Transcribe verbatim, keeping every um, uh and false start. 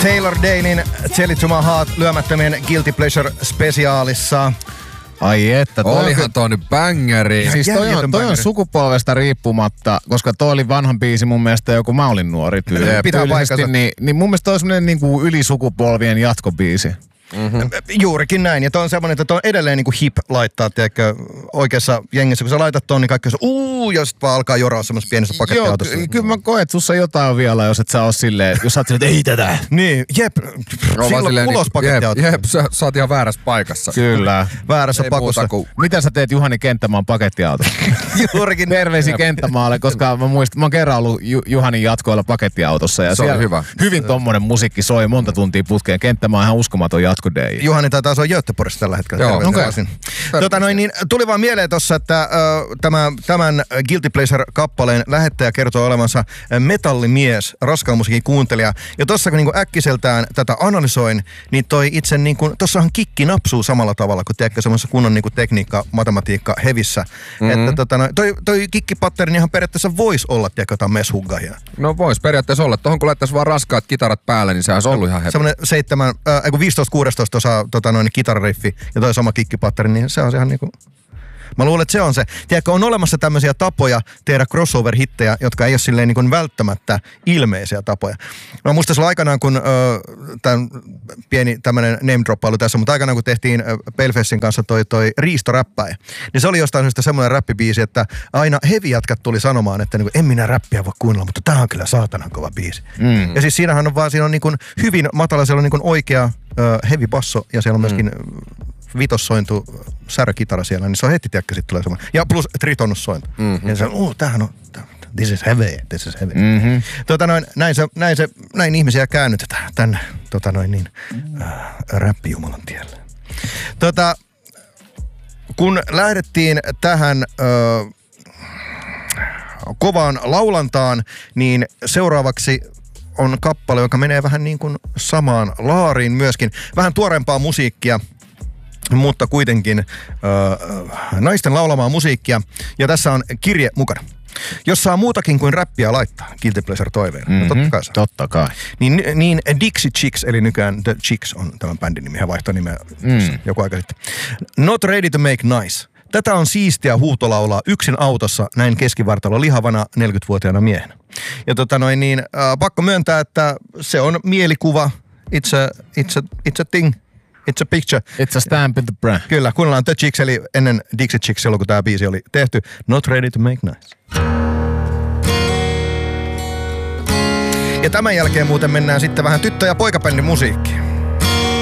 Taylor Danein Tell to my heart lyömättömien Guilty Pleasure -spesiaalissa. Ai että. Toi Olihan toi nyt bängäri. Siis toi on, toi on sukupolvesta riippumatta, koska toi oli vanhan biisi mun mielestä joku mä olin nuori tyyli. Pitää paikkansa. Niin, niin mun mielestä toi on semmonen niinku ylisukupolvien jatkobiisi. Mm-hmm. Juurikin näin. Ja toi on semmoinen, että toi on edelleen niinku hip laittaa, tiedätkö, oikeassa jengissä. Kun sä laitat ton, niin kaikki on uuu, ja sit vaan alkaa joraa semmoisessa pienessä pakettiautossa. Joo, kyllä mä koen, että sussa jotain vielä, jos et sä oo silleen, jos sä oot silleen, että ei tätä. Niin, jep. No, silloin ulos pakettiautossa. Jep, jep, sä, sä oot ihan väärässä paikassa. Kyllä. Väärässä pakossa. Kuin... Mitä sä teet Juhani Kenttämaan pakettiautossa? Juurikin. Terveisiä Kenttämaalle, koska mä muistan, mä oon kerran ollut Ju- Juhanin jatkoilla pakettiautossa. Ja se on hyvä. Hyvin tommonen musiikki soi monta tuntia putkeen. Kenttämaa on ihan uskomaton jatko-D J. Juhani taitaa asua Göteborgissa tällä hetkellä. Joo, okay. tota, noin, niin, tuli vaan mieleen tossa, että äh, tämä, tämän Guilty Pleasure-kappaleen lähettäjä kertoo olevansa metallimies, raskaan musiikin kuuntelija. Ja tossa kun niin äkkiseltään tätä analysoin, niin toi itse, niin kuin, tossahan kikki napsuu samalla tavalla kuin tiedätkö semmoisessa kunnon niin kuin tekniikka, matematiikka hevissä. Mm-hmm. Että tota, no, toi, toi kikkipatterini ihan periaatteessa voisi olla, tiedätkö, jotain meshuggahia. No vois periaatteessa olla. Tuohon kun laittaisi vaan raskaat kitarat päälle, niin se olisi ollut ihan hevi. Semmoinen seitsemän, äh, viisitoista kuusitoista osaa tota, noin kitaraririffi ja toi sama kikkipatteri, niin se on ihan niinku... Mä luulen, että se on se. Tiedätkö, on olemassa tämmöisiä tapoja tehdä crossover-hittejä, jotka ei ole silleen niin kuin välttämättä ilmeisiä tapoja. Mä muistan sulla aikanaan, kun, ö, tämän pieni tämmönen name-droppailu tässä, mutta aikanaan kun tehtiin Pelefessin kanssa toi, toi Riisto-räppäjä, niin se oli jostain syystä semmoinen räppibiisi, että aina heavy-jätkät tuli sanomaan, että niin kuin, en minä räppiä voi kuunnella, mutta tää on kyllä saatanan kova biisi. Mm. Ja siis siinähän on vaan, siinä on niin kuin hyvin matala, siellä on niin kuin oikea ö, heavy-basso ja siellä on myöskin... Mm. vitossointu särökitara siellä, niin se on heti, tiedäkö, sit tulee semmoinen. Ja plus tritonussointu. Mm-hmm. Ja se on, uh, tämähän on, this is heavy, this is heavy. Mm-hmm. Tota noin, näin se, näin se, näin ihmisiä käännytetään tänne, tota noin niin, äh, räppijumalan tielle. Tota, kun lähdettiin tähän äh, kovaan laulantaan, niin seuraavaksi on kappale, joka menee vähän niin kuin samaan laariin myöskin. Vähän tuoreempaa musiikkia, mutta kuitenkin äh, naisten laulamaa musiikkia. Ja tässä on kirje mukana. Jos saa muutakin kuin räppiä laittaa, Guilty Pleasure toiveena. Mm-hmm. No totta kai saa. Totta kai. Niin, niin Dixie Chicks, eli nykyään The Chicks on tämän bändin nimi. Hän vaihtoi nimeä mm. joku aika sitten. Not ready to make nice. Tätä on siistiä huutolaulaa yksin autossa näin keskivartalo lihavana neljäkymmentävuotiaana miehenä. Ja tota noin niin, äh, pakko myöntää, että se on mielikuva. It's a, it's a, it's a thing. It's a picture. It's a stamp in the brand. Kyllä, kuunnellaan The Chicks, eli ennen Dixie Chicks, silloin kun tämä biisi oli tehty. Not ready to make nice. Ja tämän jälkeen muuten mennään sitten vähän tyttö- ja poikabändin musiikkiin.